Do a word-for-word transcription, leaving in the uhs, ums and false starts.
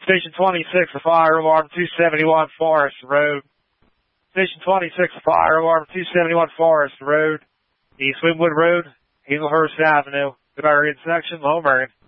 Station twenty-six, a fire alarm two seventy-one Forest Road. Station twenty-six, a fire alarm two seventy-one Forest Road. East Wynwood Road, Hazelhurst Avenue. Good area section, Low Marion.